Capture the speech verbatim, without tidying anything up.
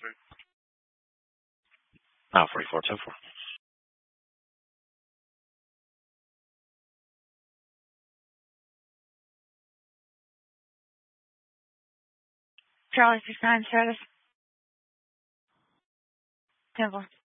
Oh, forty-four, ten four. Charlie for sign service. ten four.